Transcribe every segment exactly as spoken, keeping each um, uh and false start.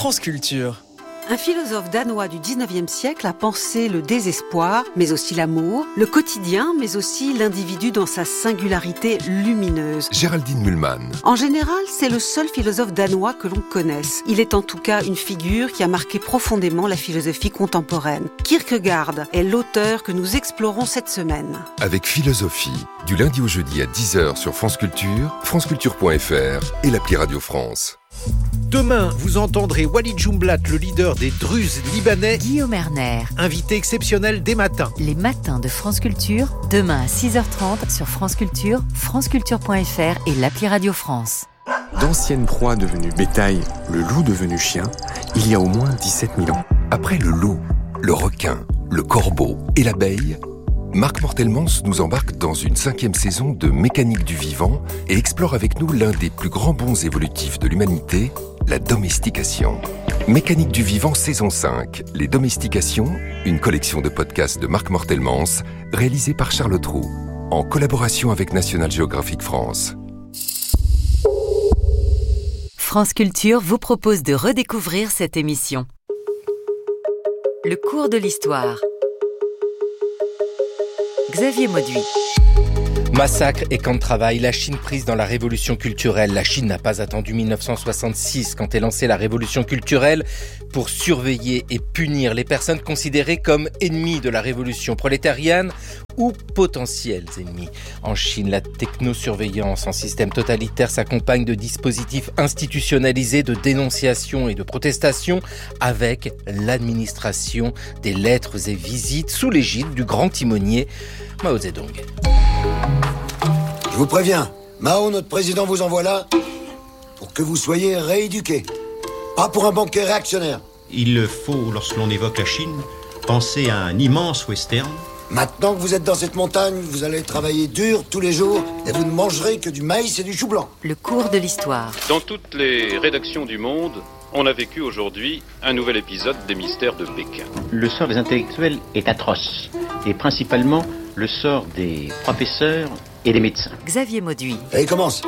France Culture. Un philosophe danois du dix-neuvième siècle a pensé le désespoir, mais aussi l'amour, le quotidien, mais aussi l'individu dans sa singularité lumineuse. Géraldine Mühlmann. En général, c'est le seul philosophe danois que l'on connaisse. Il est en tout cas une figure qui a marqué profondément la philosophie contemporaine. Kierkegaard est l'auteur que nous explorons cette semaine. Avec Philosophie, du lundi au jeudi à dix heures sur France Culture, franceculture point f r et l'appli Radio France. Demain, vous entendrez Walid Jumblat, le leader des Druzes libanais. Guillaume Erner. Invité exceptionnel des matins. Les matins de France Culture, demain à six heures trente sur France Culture, franceculture point f r et l'appli Radio France. D'anciennes proies devenues bétail, le loup devenu chien, il y a au moins dix-sept mille ans. Après le loup, le requin, le corbeau et l'abeille, Marc Mortelmans nous embarque dans une cinquième saison de Mécanique du vivant et explore avec nous l'un des plus grands bonds évolutifs de l'humanité, la domestication. Mécanique du vivant saison cinq, Les domestications, une collection de podcasts de Marc Mortelmans, réalisée par Charlotte Roux, en collaboration avec National Geographic France. France Culture vous propose de redécouvrir cette émission. Le cours de l'histoire. Xavier Mauduit. Massacre et camp de travail, la Chine prise dans la révolution culturelle. La Chine n'a pas attendu mille neuf cent soixante-six quand elle lancé la révolution culturelle pour surveiller et punir les personnes considérées comme ennemies de la révolution prolétarienne ou potentiels ennemis. En Chine, la technosurveillance en système totalitaire s'accompagne de dispositifs institutionnalisés de dénonciation et de protestation avec l'administration des lettres et visites sous l'égide du grand timonier Mao Zedong. Je vous préviens, Mao, notre président, vous envoie là pour que vous soyez rééduqués. Pas pour un banquet réactionnaire. Il faut, lorsque l'on évoque la Chine, penser à un immense western. Maintenant que vous êtes dans cette montagne, vous allez travailler dur tous les jours et vous ne mangerez que du maïs et du chou blanc. Le cours de l'histoire. Dans toutes les rédactions du monde, on a vécu aujourd'hui un nouvel épisode des mystères de Pékin. Le sort des intellectuels est atroce, et principalement le sort des professeurs et des médecins. Xavier Mauduit. Allez, commence.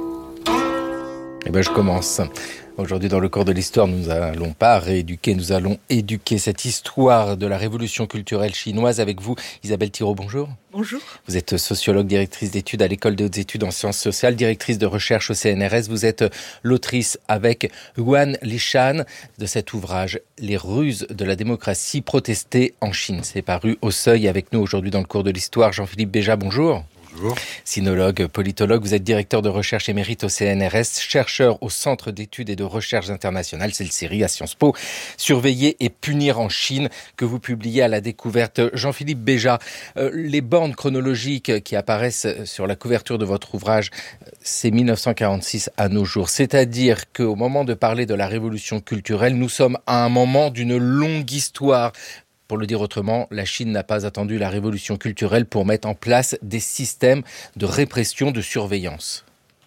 Eh bien, je commence. Aujourd'hui, dans le cours de l'histoire, nous n'allons pas rééduquer, nous allons éduquer cette histoire de la révolution culturelle chinoise avec vous. Isabelle Thiraud, bonjour. Bonjour. Vous êtes sociologue, directrice d'études à l'École des hautes études en sciences sociales, directrice de recherche au C N R S. Vous êtes l'autrice avec Yuan Lishan de cet ouvrage « Les ruses de la démocratie protestée en Chine ». C'est paru au Seuil. Avec nous aujourd'hui dans le cours de l'histoire, Jean-Philippe Béja, bonjour. Bonjour. Sinologue, politologue, vous êtes directeur de recherche émérite au C N R S, chercheur au Centre d'études et de recherche internationale, c'est le C E R I à Sciences Po, Surveiller et punir en Chine, que vous publiez à la découverte. Jean-Philippe Béja, euh, les bornes chronologiques qui apparaissent sur la couverture de votre ouvrage, c'est mille neuf cent quarante-six à nos jours. C'est-à-dire qu'au moment de parler de la révolution culturelle, nous sommes à un moment d'une longue histoire. Pour le dire autrement, la Chine n'a pas attendu la révolution culturelle pour mettre en place des systèmes de répression, de surveillance.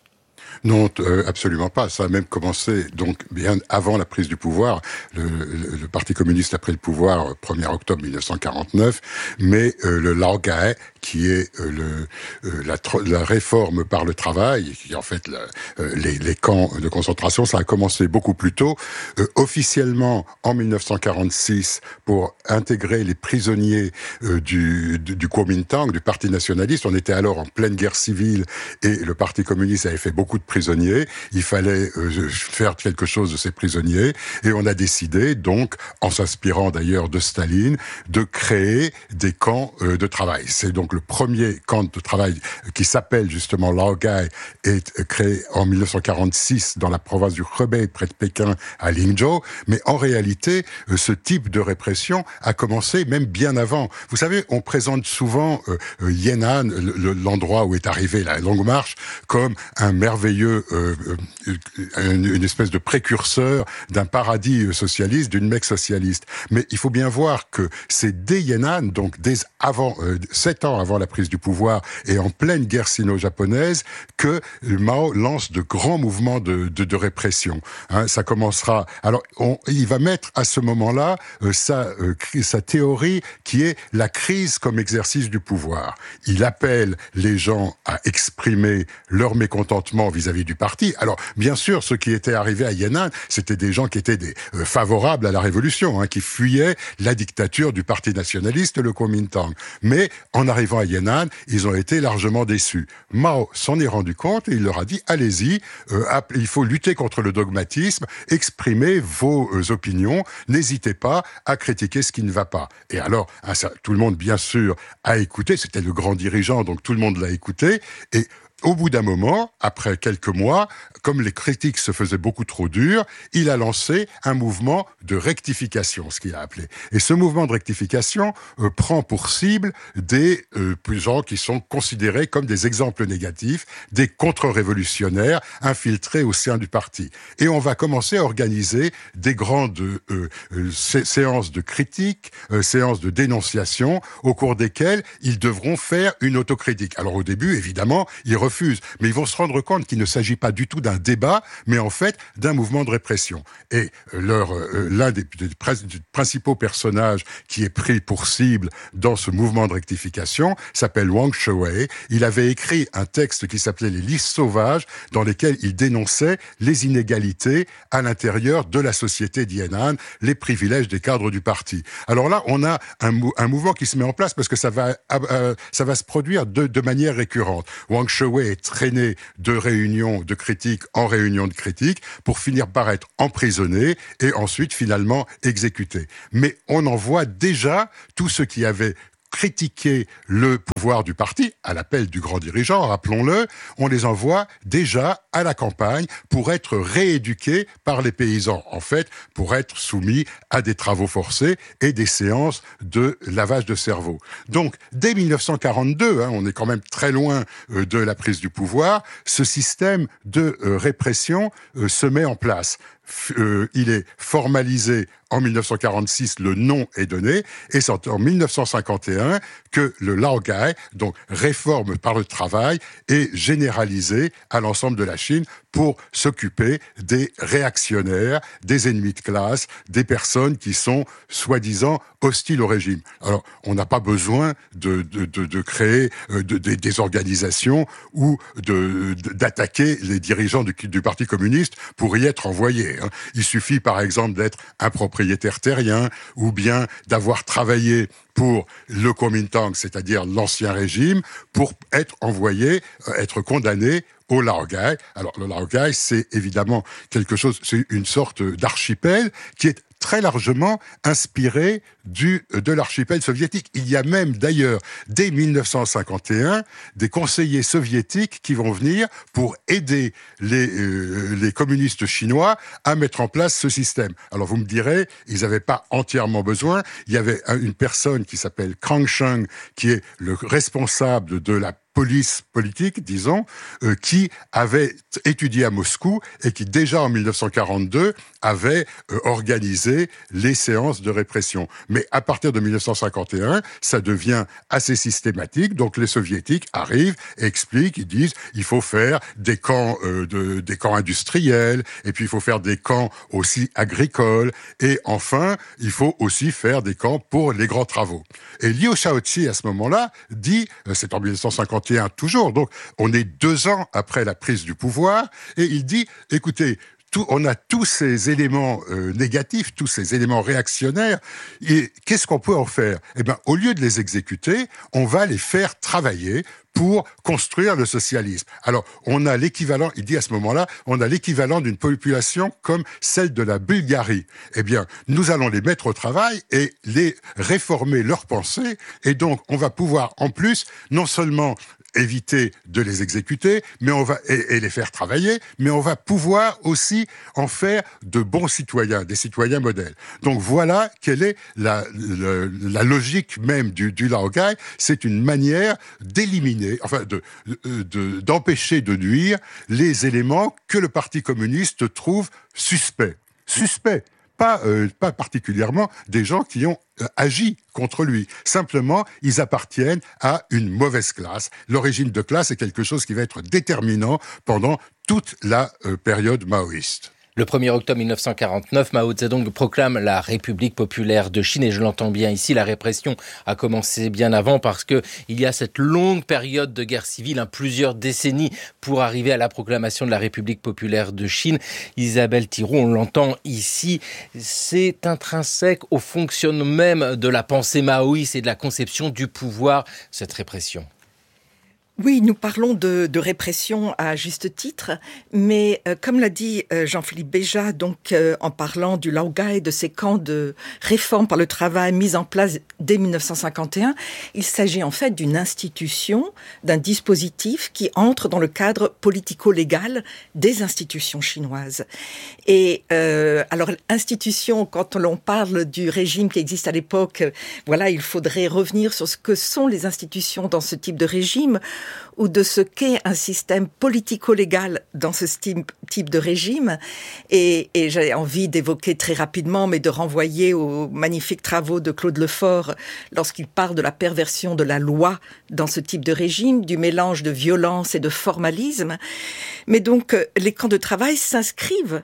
Non, euh, absolument pas. Ça a même commencé donc bien avant la prise du pouvoir. Le, le, le Parti communiste a pris le pouvoir premier octobre mille neuf cent quarante-neuf, mais euh, le Laogai, qui est euh, le, euh, la, la réforme par le travail, qui est en fait la, euh, les, les camps de concentration, ça a commencé beaucoup plus tôt. Euh, officiellement, en mille neuf cent quarante-six, pour intégrer les prisonniers euh, du, du, du Kuomintang, du Parti nationaliste, on était alors en pleine guerre civile et le Parti communiste avait fait beaucoup de prisonniers. Il fallait euh, faire quelque chose de ces prisonniers et on a décidé, donc, en s'inspirant d'ailleurs de Staline, de créer des camps euh, de travail. C'est donc le premier camp de travail qui s'appelle justement Laogai, est créé en mille neuf cent quarante-six dans la province du Hebei, près de Pékin, à Lingzhou. Mais en réalité, euh, ce type de répression a commencé même bien avant. Vous savez, on présente souvent euh, euh, Yan'an, le, l'endroit où est arrivée la Longue Marche, comme un merveilleux Euh, euh, une, une espèce de précurseur d'un paradis socialiste, d'une Mecque socialiste. Mais il faut bien voir que c'est dès Yan'an, donc dès avant, euh, sept ans avant la prise du pouvoir et en pleine guerre sino-japonaise, que Mao lance de grands mouvements de, de, de répression. Hein, ça commencera. Alors, on, il va mettre à ce moment-là euh, sa, euh, sa théorie qui est la crise comme exercice du pouvoir. Il appelle les gens à exprimer leur mécontentement vis vis-à-vis du parti. Alors, bien sûr, ceux qui étaient arrivés à Yan'an, c'était des gens qui étaient des euh, favorables à la révolution, hein, qui fuyaient la dictature du parti nationaliste, le Kuomintang. Mais en arrivant à Yan'an, ils ont été largement déçus. Mao s'en est rendu compte et il leur a dit, allez-y, euh, il faut lutter contre le dogmatisme, exprimer vos euh, opinions, n'hésitez pas à critiquer ce qui ne va pas. Et alors, hein, ça, tout le monde, bien sûr, a écouté, c'était le grand dirigeant, donc tout le monde l'a écouté, et au bout d'un moment, après quelques mois, comme les critiques se faisaient beaucoup trop dures, il a lancé un mouvement de rectification, ce qu'il a appelé. Et ce mouvement de rectification euh, prend pour cible des euh, gens qui sont considérés comme des exemples négatifs, des contre-révolutionnaires infiltrés au sein du parti. Et on va commencer à organiser des grandes euh, euh, sé- séances de critique, euh, séances de dénonciation, au cours desquelles ils devront faire une autocritique. Alors au début, évidemment, ils refusent, mais ils vont se rendre compte qu'il ne s'agit pas du tout d'un débat, mais en fait d'un mouvement de répression. Et leur, euh, l'un des, des, des principaux personnages qui est pris pour cible dans ce mouvement de rectification s'appelle Wang Shewei. Il avait écrit un texte qui s'appelait Les listes sauvages, dans lesquels il dénonçait les inégalités à l'intérieur de la société d'Yan'an, les privilèges des cadres du parti. Alors là, on a un, un mouvement qui se met en place parce que ça va, euh, ça va se produire de, de manière récurrente. Wang Shewei est traîné de réunion de critique en réunion de critique pour finir par être emprisonné et ensuite finalement exécuté. Mais on en voit déjà tous ceux qui avaient critiquer le pouvoir du parti, à l'appel du grand dirigeant, rappelons-le, on les envoie déjà à la campagne pour être rééduqués par les paysans, en fait, pour être soumis à des travaux forcés et des séances de lavage de cerveau. Donc, dès dix-neuf cent quarante-deux, hein, on est quand même très loin euh, de la prise du pouvoir, ce système de euh, répression euh, se met en place. F- euh, il est formalisé en dix-neuf cent quarante-six, le nom est donné, et c'est en dix-neuf cent cinquante et un que le Laogai, donc réforme par le travail, est généralisé à l'ensemble de la Chine pour s'occuper des réactionnaires, des ennemis de classe, des personnes qui sont soi-disant hostiles au régime. Alors, on n'a pas besoin de, de, de, de créer euh, de, de, des organisations ou de, de, d'attaquer les dirigeants du, du Parti communiste pour y être envoyés. Hein. Il suffit, par exemple, d'être un propriétaire terrien ou bien d'avoir travaillé pour le Kuomintang, c'est-à-dire l'ancien régime, pour être envoyé, être condamné au Laogai. Alors, le Laogai, c'est évidemment quelque chose, c'est une sorte d'archipel qui est très largement inspiré du, de l'archipel soviétique. Il y a même d'ailleurs, dès dix-neuf cent cinquante et un, des conseillers soviétiques qui vont venir pour aider les, euh, les communistes chinois à mettre en place ce système. Alors vous me direz, ils n'avaient pas entièrement besoin. Il y avait une personne qui s'appelle Krang Sheng, qui est le responsable de la police politique, disons, euh, qui avait étudié à Moscou et qui, déjà en dix-neuf cent quarante-deux, avait euh, organisé les séances de répression. Mais à partir de dix-neuf cent cinquante et un, ça devient assez systématique. Donc les soviétiques arrivent et expliquent, ils disent, il faut faire des camps, euh, de, des camps industriels, et puis il faut faire des camps aussi agricoles, et enfin, il faut aussi faire des camps pour les grands travaux. Et Liu Shaoqi, à ce moment-là, dit, euh, c'est en dix-neuf cent cinquante et un toujours, donc on est deux ans après la prise du pouvoir, et il dit, écoutez, tout, on a tous ces éléments euh, négatifs, tous ces éléments réactionnaires, et qu'est-ce qu'on peut en faire ? Eh bien, au lieu de les exécuter, on va les faire travailler pour construire le socialisme. Alors, on a l'équivalent, il dit à ce moment-là, on a l'équivalent d'une population comme celle de la Bulgarie. Eh bien, nous allons les mettre au travail et les réformer leurs pensées, et donc on va pouvoir, en plus, non seulement éviter de les exécuter, mais on va et, et les faire travailler, mais on va pouvoir aussi en faire de bons citoyens, des citoyens modèles. Donc voilà quelle est la, la, la logique même du, du Laogai. C'est une manière d'éliminer, enfin de, de, d'empêcher de nuire les éléments que le Parti communiste trouve suspects. Suspects. Pas, euh, pas particulièrement des gens qui ont euh, agi contre lui. Simplement, ils appartiennent à une mauvaise classe. Le régime de classe est quelque chose qui va être déterminant pendant toute la euh, période maoïste. Le premier octobre mille neuf cent quarante-neuf, Mao Zedong proclame la République populaire de Chine et je l'entends bien ici, la répression a commencé bien avant parce que il y a cette longue période de guerre civile, hein, plusieurs décennies pour arriver à la proclamation de la République populaire de Chine. Isabelle Thirault, on l'entend ici, c'est intrinsèque au fonctionnement même de la pensée maoïste et de la conception du pouvoir, cette répression. Oui, nous parlons de, de répression à juste titre, mais euh, comme l'a dit euh, Jean-Philippe Béja, donc euh, en parlant du Laogai, de ces camps de réforme par le travail mis en place dès mille neuf cent cinquante et un, il s'agit en fait d'une institution, d'un dispositif qui entre dans le cadre politico-légal des institutions chinoises. Et euh, alors, institution, quand l'on parle du régime qui existe à l'époque, euh, voilà, il faudrait revenir sur ce que sont les institutions dans ce type de régime, ou de ce qu'est un système politico-légal dans ce type de régime. Et, et j'ai envie d'évoquer très rapidement, mais de renvoyer aux magnifiques travaux de Claude Lefort lorsqu'il parle de la perversion de la loi dans ce type de régime, du mélange de violence et de formalisme. Mais donc, les camps de travail s'inscrivent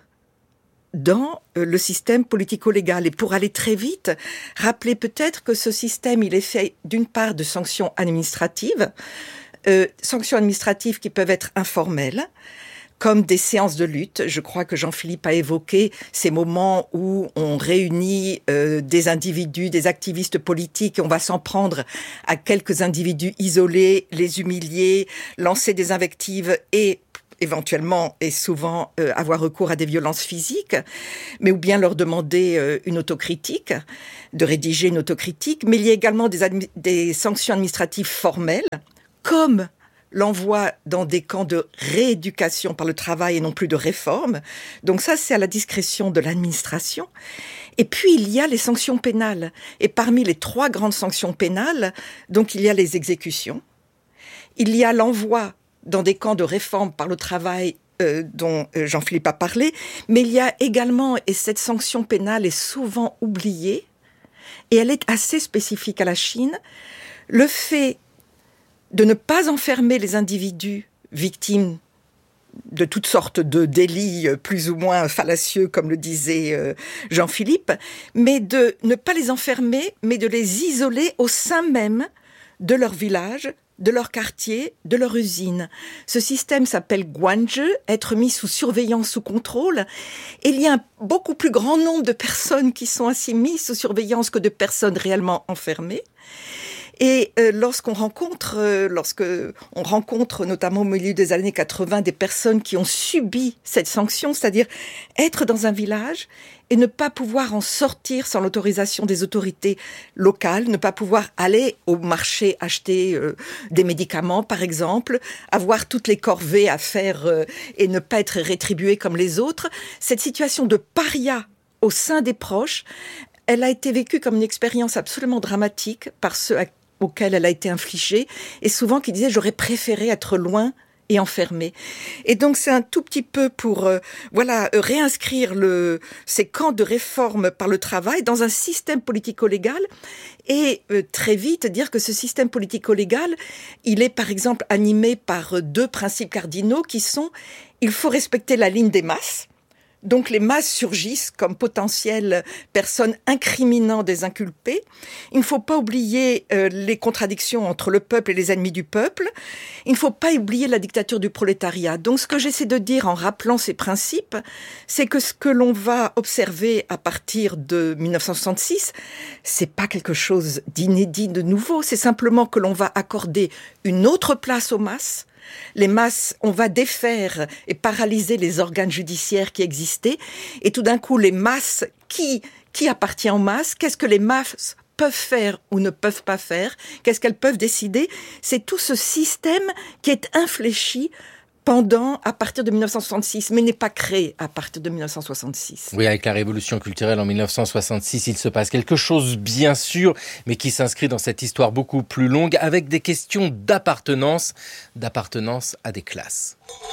dans le système politico-légal. Et pour aller très vite, rappelez peut-être que ce système, il est fait d'une part de sanctions administratives, Euh, sanctions administratives qui peuvent être informelles, comme des séances de lutte. Je crois que Jean-Philippe a évoqué ces moments où on réunit euh, des individus, des activistes politiques, et on va s'en prendre à quelques individus isolés, les humilier, lancer des invectives et éventuellement et souvent euh, avoir recours à des violences physiques, mais ou bien leur demander euh, une autocritique, de rédiger une autocritique. Mais il y a également des, admi- des sanctions administratives formelles, comme l'envoi dans des camps de rééducation par le travail et non plus de réforme. Donc ça, c'est à la discrétion de l'administration. Et puis, il y a les sanctions pénales. Et parmi les trois grandes sanctions pénales, donc il y a les exécutions. Il y a l'envoi dans des camps de réforme par le travail euh, dont euh, Jean-Philippe a parlé. Mais il y a également, et cette sanction pénale est souvent oubliée, et elle est assez spécifique à la Chine, le fait de ne pas enfermer les individus victimes de toutes sortes de délits plus ou moins fallacieux, comme le disait Jean-Philippe, mais de ne pas les enfermer, mais de les isoler au sein même de leur village, de leur quartier, de leur usine. Ce système s'appelle guanzhi, être mis sous surveillance, sous contrôle. Et il y a un beaucoup plus grand nombre de personnes qui sont ainsi mises sous surveillance que de personnes réellement enfermées. Et euh, lorsqu'on rencontre, euh, lorsque on rencontre notamment au milieu des années quatre-vingts des personnes qui ont subi cette sanction, c'est-à-dire être dans un village et ne pas pouvoir en sortir sans l'autorisation des autorités locales, ne pas pouvoir aller au marché acheter euh, des médicaments, par exemple, avoir toutes les corvées à faire euh, et ne pas être rétribué comme les autres, cette situation de paria au sein des proches, elle a été vécue comme une expérience absolument dramatique par ceux à auquel elle a été infligée, et souvent qui disaient « j'aurais préféré être loin et enfermé ». Et donc c'est un tout petit peu pour euh, voilà euh, réinscrire le, ces camps de réforme par le travail dans un système politico-légal, et euh, très vite dire que ce système politico-légal, il est par exemple animé par euh, deux principes cardinaux qui sont « il faut respecter la ligne des masses ». Donc les masses surgissent comme potentielles personnes incriminant des inculpés. Il ne faut pas oublier euh, les contradictions entre le peuple et les ennemis du peuple. Il ne faut pas oublier la dictature du prolétariat. Donc ce que j'essaie de dire en rappelant ces principes, c'est que ce que l'on va observer à partir de mille neuf cent soixante-six, c'est pas quelque chose d'inédit, de nouveau. C'est simplement que l'on va accorder une autre place aux masses. Les masses, on va défaire et paralyser les organes judiciaires qui existaient. Et tout d'un coup, les masses, qui, qui appartient aux masses? Qu'est-ce que les masses peuvent faire ou ne peuvent pas faire? Qu'est-ce qu'elles peuvent décider? C'est tout ce système qui est infléchi pendant, à partir de mille neuf cent soixante-six, mais n'est pas créé à partir de mille neuf cent soixante-six. Oui, avec la révolution culturelle en mille neuf cent soixante-six, il se passe quelque chose, bien sûr, mais qui s'inscrit dans cette histoire beaucoup plus longue, avec des questions d'appartenance, d'appartenance à des classes.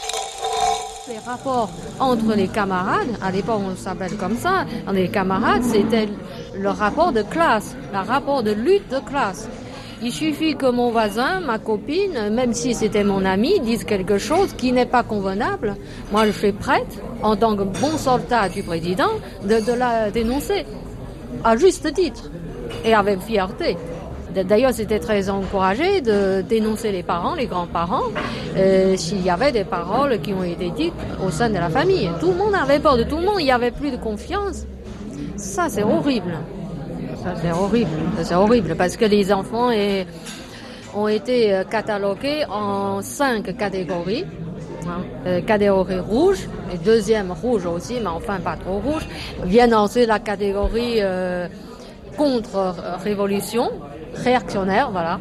Les rapports entre les camarades, à l'époque on s'appelle comme ça, les camarades, c'était le rapport de classe, le rapport de lutte de classe. Il suffit que mon voisin, ma copine, même si c'était mon ami, dise quelque chose qui n'est pas convenable. Moi, je suis prête, en tant que bon soldat du président, de, de la dénoncer, à juste titre, et avec fierté. D'ailleurs, c'était très encouragé de dénoncer les parents, les grands-parents, euh, s'il y avait des paroles qui ont été dites au sein de la famille. Tout le monde avait peur de tout le monde, il n'y avait plus de confiance. Ça, c'est horrible. Ça, c'est horrible. C'est horrible parce que les enfants est, ont été catalogués en cinq catégories. Hein. Euh, catégorie rouge, et deuxième rouge aussi, mais enfin pas trop rouge. Viennent ensuite la catégorie euh, contre-révolution. Réactionnaires, voilà.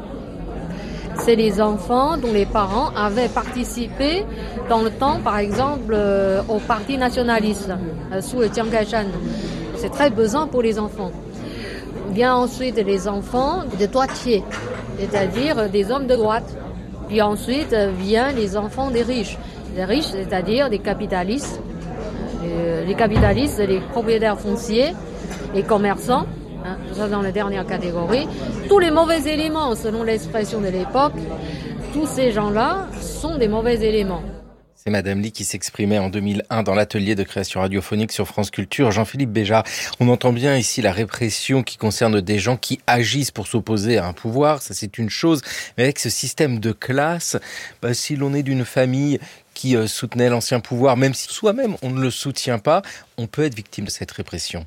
C'est les enfants dont les parents avaient participé dans le temps, par exemple, euh, au parti nationaliste, euh, sous le Chiang Kai-shek. C'est très pesant pour les enfants. Vient ensuite les enfants de droitiers, c'est-à-dire des hommes de droite. Puis ensuite vient les enfants des riches. Des riches, c'est-à-dire des capitalistes. Euh, les capitalistes, les propriétaires fonciers, les commerçants. Hein, ça dans la dernière catégorie. Tous les mauvais éléments, selon l'expression de l'époque, tous ces gens-là sont des mauvais éléments. C'est Madame Ly qui s'exprimait en deux mille un dans l'atelier de création radiophonique sur France Culture. Jean-Philippe Béjart, on entend bien ici la répression qui concerne des gens qui agissent pour s'opposer à un pouvoir, ça c'est une chose. Mais avec ce système de classe, bah, si l'on est d'une famille qui euh, soutenait l'ancien pouvoir, même si soi-même on ne le soutient pas, on peut être victime de cette répression.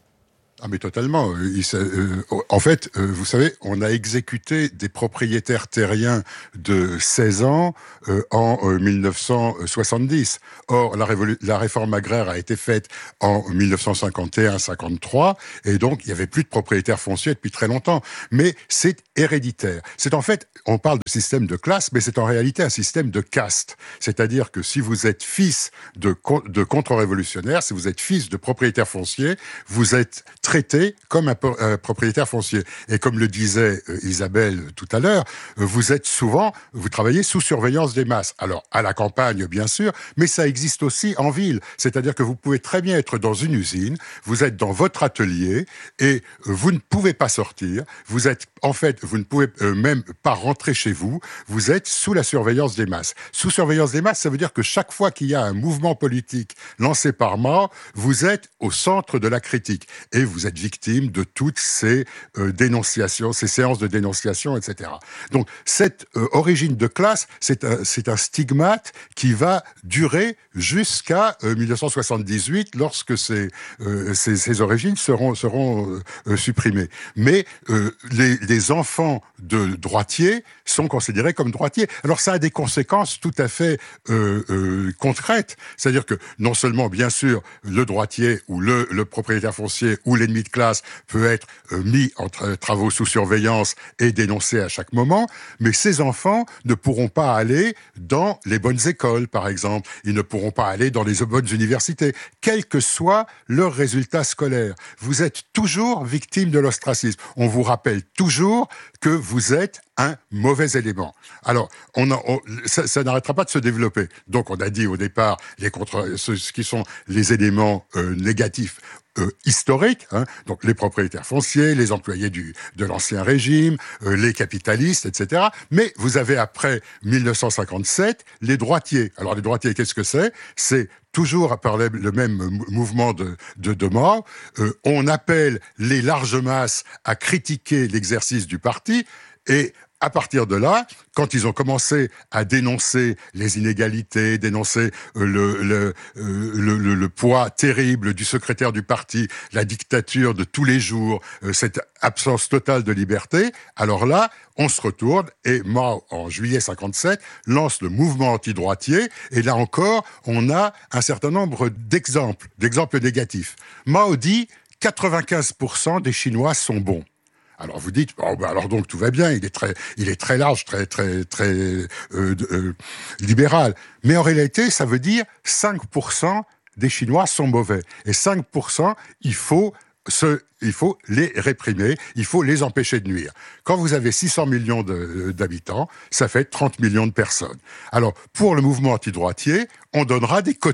Ah mais totalement. Il, euh, en fait, euh, vous savez, on a exécuté des propriétaires terriens de seize ans euh, en euh, mille neuf cent soixante-dix. Or, la, révolu- la réforme agraire a été faite en mille neuf cent cinquante et un cinquante-trois, et donc il n'y avait plus de propriétaires fonciers depuis très longtemps. Mais c'est héréditaire. C'est en fait, on parle de système de classe, mais c'est en réalité un système de caste. C'est-à-dire que si vous êtes fils de, de contre-révolutionnaires, si vous êtes fils de propriétaires fonciers, vous êtes traité comme un, un propriétaire foncier. Et comme le disait euh, Isabelle tout à l'heure, euh, vous êtes souvent, vous travaillez sous surveillance des masses. Alors, à la campagne, bien sûr, mais ça existe aussi en ville. C'est-à-dire que vous pouvez très bien être dans une usine, vous êtes dans votre atelier et euh, vous ne pouvez pas sortir. Vous êtes, en fait, vous ne pouvez euh, même pas rentrer chez vous. Vous êtes sous la surveillance des masses. Sous surveillance des masses, ça veut dire que chaque fois qu'il y a un mouvement politique lancé par Mao, vous êtes au centre de la critique. Et vous êtes victime de toutes ces euh, dénonciations, ces séances de dénonciation, et cetera. Donc, cette euh, origine de classe, c'est un, c'est un stigmate qui va durer jusqu'à euh, mille neuf cent soixante-dix-huit, lorsque ces, euh, ces, ces origines seront, seront euh, supprimées. Mais euh, les, les enfants de droitiers sont considérés comme droitiers. Alors, ça a des conséquences tout à fait euh, euh, concrètes. C'est-à-dire que, non seulement, bien sûr, le droitier ou le, le propriétaire foncier ou l'ennemi de classe peut être euh, mis en tra- travaux sous surveillance et dénoncé à chaque moment, mais ces enfants ne pourront pas aller dans les bonnes écoles, par exemple. Ils ne pourront pas aller dans les bonnes universités, quels que soient leurs résultats scolaires. Vous êtes toujours victime de l'ostracisme. On vous rappelle toujours que vous êtes un mauvais élément. Alors, on, a, on ça, ça n'arrêtera pas de se développer. Donc, on a dit au départ les contre, ce, ce qui sont les éléments euh, négatifs euh, historiques, hein, donc les propriétaires fonciers, les employés du de l'ancien régime, euh, les capitalistes, et cetera. Mais vous avez après mille neuf cent cinquante-sept les droitiers. Alors, les droitiers, qu'est-ce que c'est ? C'est toujours par le même mouvement de, de, de Mao, euh, on appelle les larges masses à critiquer l'exercice du parti. Et à partir de là, quand ils ont commencé à dénoncer les inégalités, dénoncer euh, le, le, euh, le, le, le poids terrible du secrétaire du parti, la dictature de tous les jours, euh, cette absence totale de liberté, alors là, on se retourne et Mao, en juillet cinquante-sept, lance le mouvement anti-droitier. Et là encore, on a un certain nombre d'exemples, d'exemples négatifs. Mao dit quatre-vingt-quinze pour cent des Chinois sont bons. Alors vous dites, oh ben alors donc tout va bien, il est très, il est très large, très, très, très euh, euh, libéral. Mais en réalité, ça veut dire cinq pour cent des Chinois sont mauvais. Et cinq pour cent, il faut ce, il faut les réprimer, il faut les empêcher de nuire. Quand vous avez six cents millions de, d'habitants, ça fait trente millions de personnes. Alors, pour le mouvement anti-droitier, on donnera des quotas.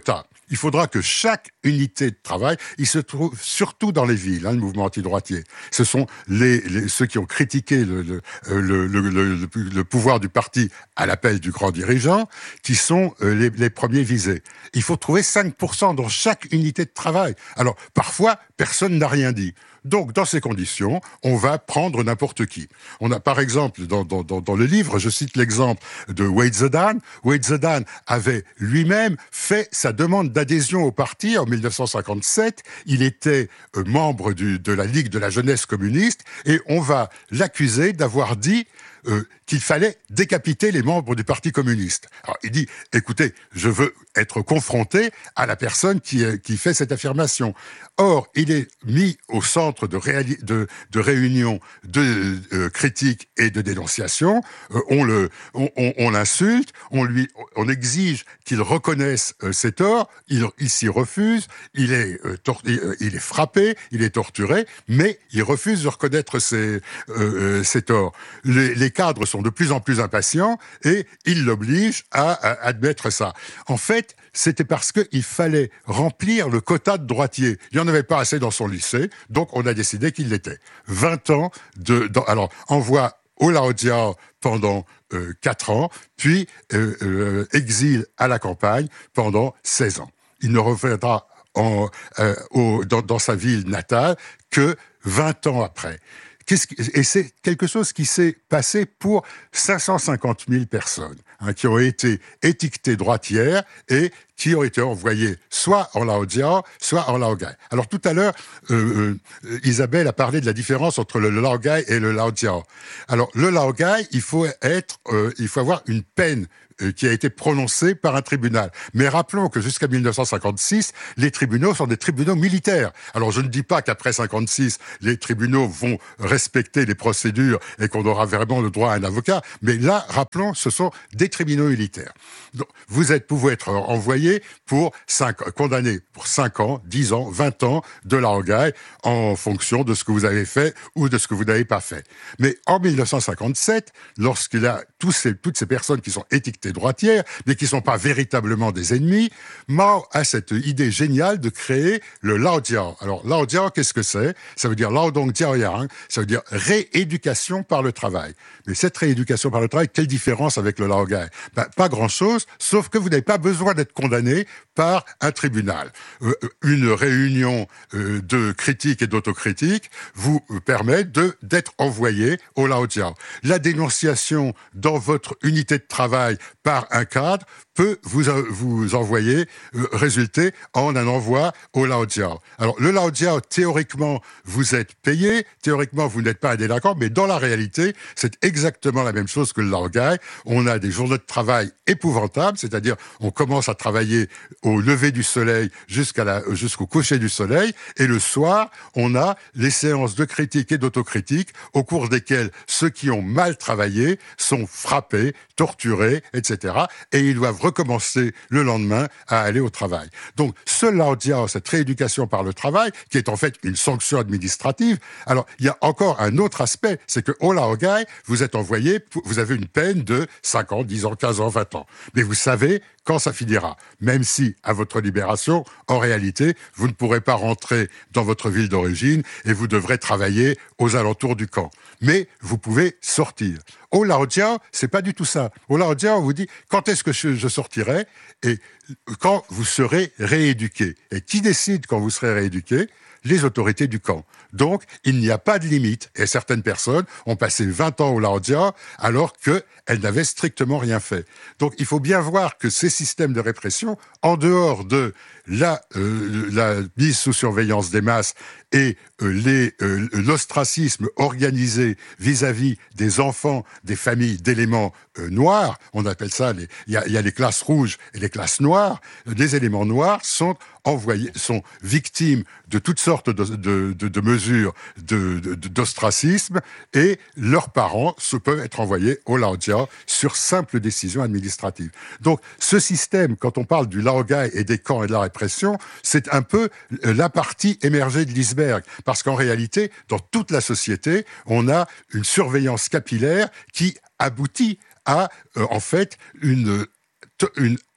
il faudra que chaque unité de travail, il se trouve surtout dans les villes, hein, le mouvement antidroitier. Ce sont les, les, ceux qui ont critiqué le, le, le, le, le, le, le pouvoir du parti à l'appel du grand dirigeant, qui sont euh, les, les premiers visés. Il faut trouver cinq pour cent dans chaque unité de travail. Alors, parfois, personne n'a rien dit. Donc, dans ces conditions, on va prendre n'importe qui. On a, par exemple, dans, dans, dans le livre, je cite l'exemple de Wade Zedan. Wade Zedan avait lui-même fait sa demande d'adhésion au parti en mille neuf cent cinquante-sept. Il était euh, membre du, de la Ligue de la jeunesse communiste et on va l'accuser d'avoir dit Euh, qu'il fallait décapiter les membres du Parti communiste. Alors, il dit, écoutez, je veux être confronté à la personne qui, qui fait cette affirmation. Or, il est mis au centre de, réali- de, de réunions de euh, critiques et de dénonciation. Euh, on, le, on, on, on l'insulte, on, lui, on exige qu'il reconnaisse euh, ses torts, il, il s'y refuse, il est, euh, tor- il est frappé, il est torturé, mais il refuse de reconnaître ses, euh, ses torts. Les, les cadres sont de plus en plus impatients et ils l'obligent à, à admettre ça. En fait, c'était parce qu'il fallait remplir le quota de droitiers. Il n'y en avait pas assez dans son lycée, donc on a décidé qu'il l'était. vingt ans de... Dans, alors, envoi au Laojiao pendant euh, quatre ans, puis euh, euh, exil à la campagne pendant seize ans. Il ne reviendra en, euh, au, dans, dans sa ville natale que vingt ans après. Qu'est-ce qui, et c'est quelque chose qui s'est passé pour cinq cent cinquante mille personnes, hein, qui ont été étiquetées droitières et qui ont été envoyées soit en Laojiao, soit en Laogai. Alors tout à l'heure, euh, euh, Isabelle a parlé de la différence entre le Laogai et le Laojiao. Alors le Laogai, il faut être, euh, il faut avoir une peine qui a été prononcé par un tribunal. Mais rappelons que jusqu'à mille neuf cent cinquante-six, les tribunaux sont des tribunaux militaires. Alors je ne dis pas qu'après cinquante-six, les tribunaux vont respecter les procédures et qu'on aura vraiment le droit à un avocat, mais là, rappelons, ce sont des tribunaux militaires. Donc, vous êtes, pouvez être envoyé pour cinq, condamné pour cinq ans, dix ans, vingt ans de Laogai en fonction de ce que vous avez fait ou de ce que vous n'avez pas fait. Mais en mille neuf cent cinquante-sept, lorsqu'il y a tous ces, toutes ces personnes qui sont étiquetées droitières, mais qui ne sont pas véritablement des ennemis, Mao a cette idée géniale de créer le Laojiao. Alors, Laojiao, qu'est-ce que c'est? Ça veut dire Laodong Jiaoyang, ça veut dire rééducation par le travail. Mais cette rééducation par le travail, quelle différence avec le Laogai? Ben, pas grand-chose, sauf que vous n'avez pas besoin d'être condamné par un tribunal. Euh, une réunion euh, de critique et d'autocritique vous permet de, d'être envoyé au Laojiao. La dénonciation dans votre unité de travail par un cadre peut vous, vous envoyer, euh, résulter en un envoi au Laojiao. Alors, le Laojiao, théoriquement, vous êtes payé, théoriquement, vous n'êtes pas un délinquant, mais dans la réalité, c'est exactement la même chose que le Laogai. On a des journées de travail épouvantables, c'est-à-dire, on commence à travailler au lever du soleil jusqu'à la, jusqu'au coucher du soleil, et le soir, on a les séances de critique et d'autocritique, au cours desquelles ceux qui ont mal travaillé sont frappés, torturés, et cetera, et ils doivent recommencer le lendemain à aller au travail. Donc, ce Laojiao, cette rééducation par le travail, qui est en fait une sanction administrative, alors, il y a encore un autre aspect, c'est que au Laogai, vous êtes envoyé, vous avez une peine de cinq ans, dix ans, quinze ans, vingt ans. Mais vous savez quand ça finira. Même si, à votre libération, en réalité, vous ne pourrez pas rentrer dans votre ville d'origine et vous devrez travailler aux alentours du camp. Mais vous pouvez sortir. Au Laojiao, c'est pas du tout ça. Au Laojiao, on vous dit quand est-ce que je, je sortirai et quand vous serez rééduqué. Et qui décide quand vous serez rééduqué? Les autorités du camp. Donc, il n'y a pas de limite. Et certaines personnes ont passé vingt ans au Laojiao alors qu'elles n'avaient strictement rien fait. Donc, il faut bien voir que ces systèmes de répression, en dehors de la, euh, la mise sous surveillance des masses et euh, les, euh, l'ostracisme organisé vis-à-vis des enfants des familles d'éléments euh, noirs, on appelle ça, il y a, y a les classes rouges et les classes noires, les éléments noirs sont envoyés, sont victimes de toutes sortes de, de, de, de mesures de, de, d'ostracisme et leurs parents se peuvent être envoyés au Laojiao sur simple décision administrative. Donc, ce système, quand on parle du Laogai et des camps et de la répression, c'est un peu la partie émergée de l'iceberg. Parce qu'en réalité, dans toute la société, on a une surveillance capillaire qui aboutit à, euh, en fait, une, une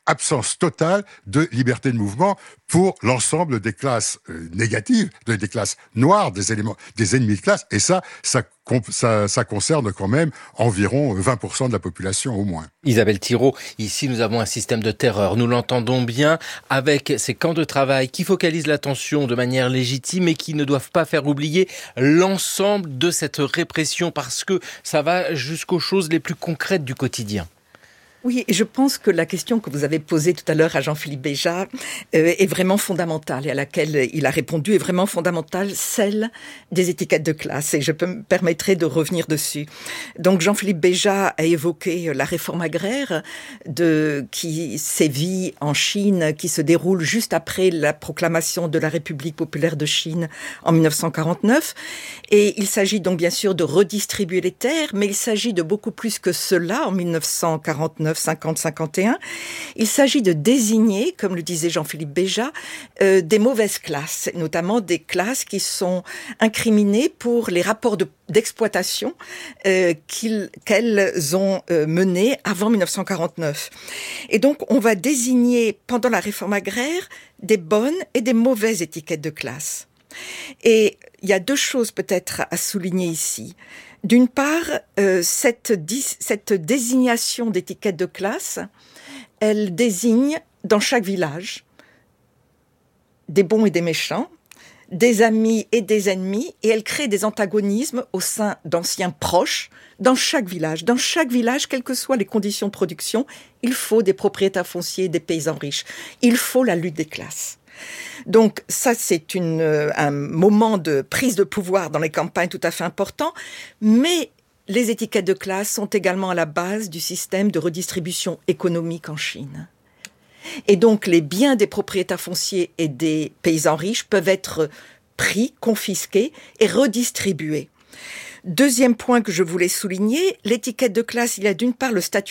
absence totale de liberté de mouvement pour l'ensemble des classes euh, négatives, des classes noires, des éléments, des ennemis de classe. Et ça, ça, ça, ça concerne quand même environ vingt pour cent de la population au moins. Isabelle Thiraud, ici nous avons un système de terreur. Nous l'entendons bien avec ces camps de travail qui focalisent l'attention de manière légitime et qui ne doivent pas faire oublier l'ensemble de cette répression parce que ça va jusqu'aux choses les plus concrètes du quotidien. Oui, et je pense que la question que vous avez posée tout à l'heure à Jean-Philippe Béja euh, est vraiment fondamentale et à laquelle il a répondu est vraiment fondamentale, celle des étiquettes de classe. Et je peux me permettrai de revenir dessus. Donc Jean-Philippe Béja a évoqué la réforme agraire de, qui sévit en Chine, qui se déroule juste après la proclamation de la République populaire de Chine en dix-neuf cent quarante-neuf. Et il s'agit donc bien sûr de redistribuer les terres, mais il s'agit de beaucoup plus que cela en dix-neuf cent quarante-neuf. cinquante cinquante et un, il s'agit de désigner, comme le disait Jean-Philippe Béja, euh, des mauvaises classes, notamment des classes qui sont incriminées pour les rapports de, d'exploitation euh, qu'ils, qu'elles ont euh, menés avant dix-neuf cent quarante-neuf. Et donc, on va désigner, pendant la réforme agraire, des bonnes et des mauvaises étiquettes de classe. Et il y a deux choses peut-être à souligner ici. D'une part, euh, cette, dis- cette désignation d'étiquette de classe, elle désigne dans chaque village des bons et des méchants, des amis et des ennemis, et elle crée des antagonismes au sein d'anciens proches dans chaque village. Dans chaque village, quelles que soient les conditions de production, il faut des propriétaires fonciers, des paysans riches. Il faut la lutte des classes. Donc ça, c'est une, un moment de prise de pouvoir dans les campagnes tout à fait important, mais les étiquettes de classe sont également à la base du système de redistribution économique en Chine. Et donc les biens des propriétaires fonciers et des paysans riches peuvent être pris, confisqués et redistribués. Deuxième point que je voulais souligner, l'étiquette de classe, il y a d'une part le statut